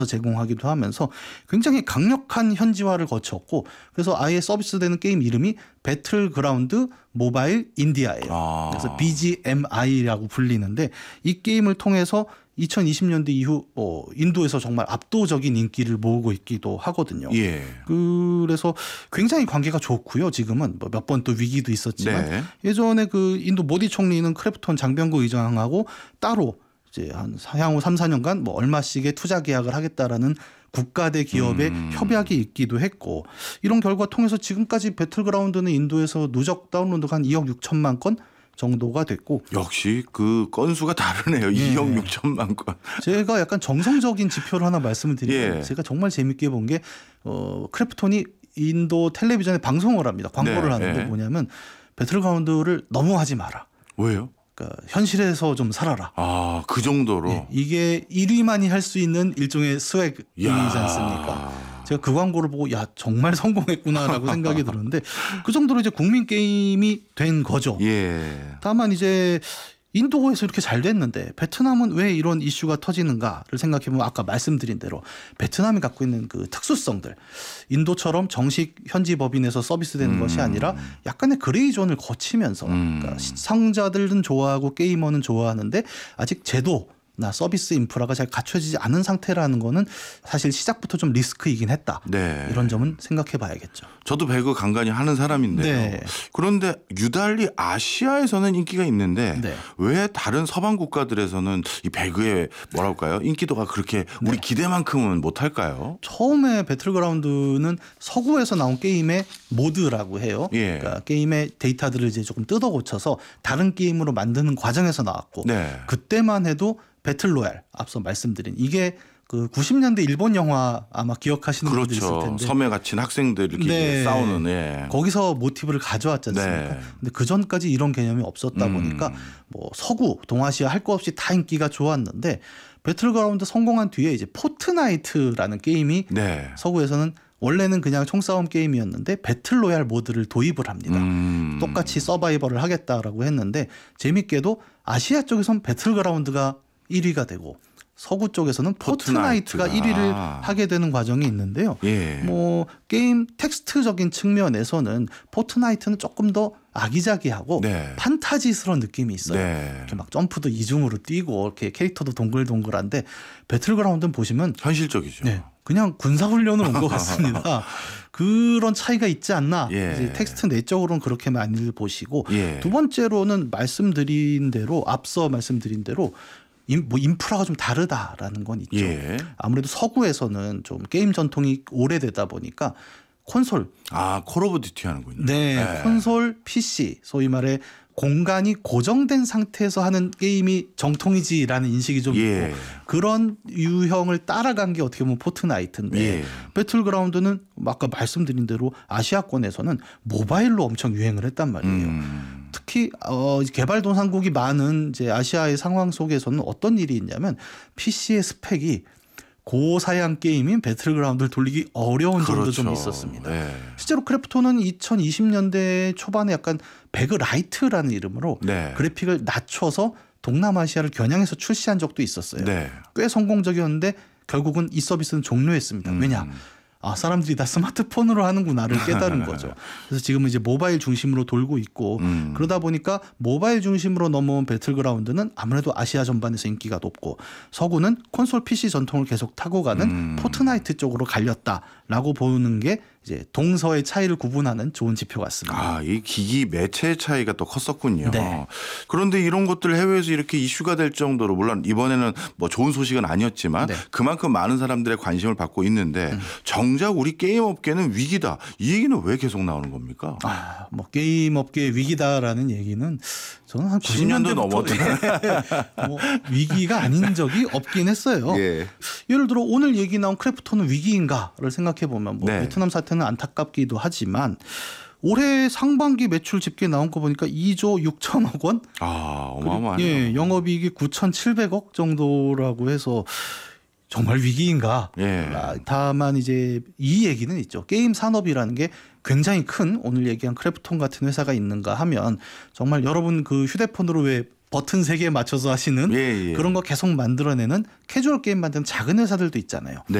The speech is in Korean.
제공하기도 하면서 굉장히 강력한 현지화를 거쳤고 그래서 아예 서비스되는 게임 이름이 배틀그라운드 모바일 인디아예요. 그래서 BGMI라고 불리는데 이 게임을 통해서 2020년대 이후 인도에서 정말 압도적인 인기를 모으고 있기도 하거든요. 예. 그래서 굉장히 관계가 좋고요. 지금은 몇 번 또 위기도 있었지만 네. 예전에 그 인도 모디 총리는 크래프톤 장병구 의장하고 따로 이제 향후 3, 4년간 뭐 얼마씩의 투자 계약을 하겠다라는 국가대 기업의 협약이 있기도 했고 이런 결과 통해서 지금까지 배틀그라운드는 인도에서 누적 다운로드가 한 2억 6천만 건 정도가 됐고 역시 그 건수가 다르네요. 2억 6천만 건. 제가 약간 정성적인 지표를 하나 말씀을 드리면 제가 정말 재밌게 본 게 크래프톤이 인도 텔레비전에 방송을 합니다. 광고를 하는데 뭐냐면 배틀그라운드를 너무 하지 마라. 왜요? 그러니까 현실에서 좀 살아라. 아, 그 정도로. 이게 1위만이 할 수 있는 일종의 스웩이지 않습니까? 제가 그 광고를 보고 야 정말 성공했구나라고 생각이 들었는데 그 정도로 이제 국민 게임이 된 거죠. 다만 이제 인도에서 이렇게 잘 됐는데 베트남은 왜 이런 이슈가 터지는가를 생각해보면 아까 말씀드린 대로 베트남이 갖고 있는 그 특수성들 인도처럼 정식 현지 법인에서 서비스되는 것이 아니라 약간의 그레이 존을 거치면서 그러니까 시청자들은 좋아하고 게이머는 좋아하는데 아직 제도 나 서비스 인프라가 잘 갖춰지지 않은 상태라는 거는 사실 시작부터 좀 리스크이긴 했다. 이런 점은 생각해 봐야겠죠. 저도 배그 간간히 하는 사람인데요. 그런데 유달리 아시아에서는 인기가 있는데 왜 다른 서방 국가들에서는 이 배그의 뭐랄까요? 인기도가 그렇게 우리 기대만큼은 못할까요? 처음에 배틀그라운드는 서구에서 나온 게임의 모드라고 해요. 그러니까 게임의 데이터들을 이제 조금 뜯어 고쳐서 다른 게임으로 만드는 과정에서 나왔고 그때만 해도 배틀로얄 앞서 말씀드린 이게 그 90년대 일본 영화 아마 기억하시는 분들 있을 텐데 섬에 갇힌 학생들 이렇게 싸우는 거기서 모티브를 가져왔지 않습니까? 근데 그 전까지 이런 개념이 없었다 보니까 뭐 서구 동아시아 할 거 없이 다 인기가 좋았는데 배틀그라운드 성공한 뒤에 이제 포트나이트라는 게임이 서구에서는 원래는 그냥 총싸움 게임이었는데 배틀로얄 모드를 도입을 합니다. 똑같이 서바이벌을 하겠다라고 했는데 재밌게도 아시아 쪽에선 배틀그라운드가 1위가 되고 서구 쪽에서는 포트나이트가 1위를 하게 되는 과정이 있는데요. 뭐 게임 텍스트적인 측면에서는 포트나이트는 조금 더 아기자기하고 판타지스러운 느낌이 있어요. 이렇게 막 점프도 이중으로 뛰고 이렇게 캐릭터도 동글동글한데 배틀그라운드는 보시면 현실적이죠. 그냥 군사훈련을 온 것 같습니다. 그런 차이가 있지 않나. 이제 텍스트 내적으로는 그렇게 많이들 보시고 두 번째로는 앞서 말씀드린 대로 뭐 인프라가 좀 다르다라는 건 있죠. 아무래도 서구에서는 좀 게임 전통이 오래되다 보니까 콘솔. 콜 오브 듀티 하는군요. 콘솔, PC 소위 말해 공간이 고정된 상태에서 하는 게임이 정통이지라는 인식이 좀 있고 그런 유형을 따라간 게 어떻게 보면 포트나이트인데 배틀그라운드는 아까 말씀드린 대로 아시아권에서는 모바일로 엄청 유행을 했단 말이에요. 특히 개발도상국이 많은 이제 아시아의 상황 속에서는 어떤 일이 있냐면 PC의 스펙이 고사양 게임인 배틀그라운드를 돌리기 어려운 점도 좀 있었습니다. 실제로 크래프톤은 2020년대 초반에 약간 배그 라이트라는 이름으로 그래픽을 낮춰서 동남아시아를 겨냥해서 출시한 적도 있었어요. 꽤 성공적이었는데 결국은 이 서비스는 종료했습니다. 왜냐? 사람들이 다 스마트폰으로 하는구나를 깨달은 거죠. 그래서 지금은 이제 모바일 중심으로 돌고 있고 그러다 보니까 모바일 중심으로 넘어온 배틀그라운드는 아무래도 아시아 전반에서 인기가 높고 서구는 콘솔 PC 전통을 계속 타고 가는 포트나이트 쪽으로 갈렸다라고 보는 게 이제 동서의 차이를 구분하는 좋은 지표 같습니다. 이 기기 매체의 차이가 또 컸었군요. 그런데 이런 것들 해외에서 이렇게 이슈가 될 정도로 물론 이번에는 뭐 좋은 소식은 아니었지만 그만큼 많은 사람들의 관심을 받고 있는데 정작 우리 게임 업계는 위기다. 이 얘기는 왜 계속 나오는 겁니까? 뭐 게임 업계의 위기다라는 얘기는 저는 한 10년도 넘었잖아요. 뭐 위기가 아닌 적이 없긴 했어요. 예를 들어 오늘 얘기 나온 크래프톤은 위기인가를 생각해 보면 뭐 베트남 사태는 안타깝기도 하지만 올해 상반기 매출 집계 나온 거 보니까 2조 6천억 원. 어마어마하네요. 영업이익이 9,700억 정도라고 해서 정말 위기인가? 다만 이제 이 얘기는 있죠. 게임 산업이라는 게 굉장히 큰 오늘 얘기한 크래프톤 같은 회사가 있는가 하면 정말 여러분 그 휴대폰으로 왜 버튼 3개에 맞춰서 하시는 그런 거 계속 만들어내는 캐주얼 게임 만드는 작은 회사들도 있잖아요.